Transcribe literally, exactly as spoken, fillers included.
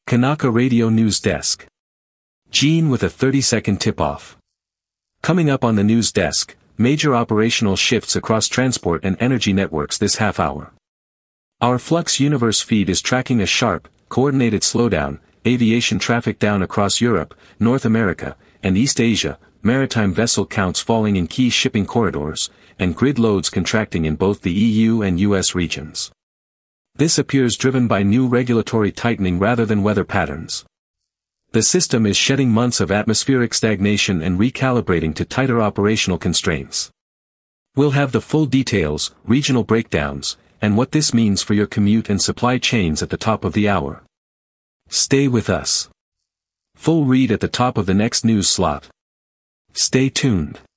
Kanaka Radio News Desk. Gene with a thirty second tip-off. Coming up on the news desk, major operational shifts across transport and energy networks this half hour. Our Flux Universe feed is tracking a sharp, coordinated slowdown, aviation traffic down across Europe, North America, and East Asia, maritime vessel counts falling in key shipping corridors, and grid loads contracting in both the E U and U S regions. This appears driven by new regulatory tightening rather than weather patterns. The system is shedding months of atmospheric stagnation and recalibrating to tighter operational constraints. We'll have the full details, regional breakdowns, and what this means for your commute and supply chains at the top of the hour. Stay with us. Full read at the top of the next news slot. Stay tuned.